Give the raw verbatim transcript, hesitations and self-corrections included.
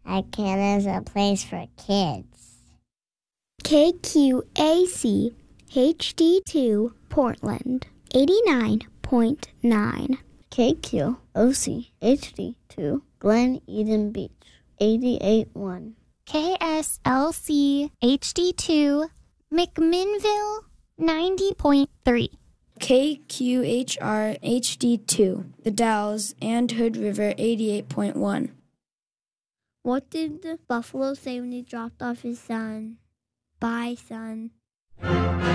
Icon is a place for kids. K Q A C H D two Portland, eighty-nine point nine. K Q O C H D two Glen Eden Beach, eighty-eight point one. K S L C H D two McMinnville, ninety point three. K Q H R H D two The Dalles and Hood River, eighty-eight point one. What did the buffalo say when he dropped off his son? Bye, son.